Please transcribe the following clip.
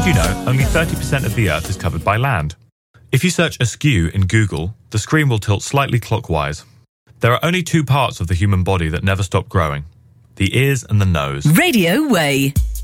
Did you know only 30% of the Earth is covered by land? If you search askew in Google, the screen will tilt slightly clockwise. There are only two parts of the human body that never stop growing: the ears and the nose. Radio Way.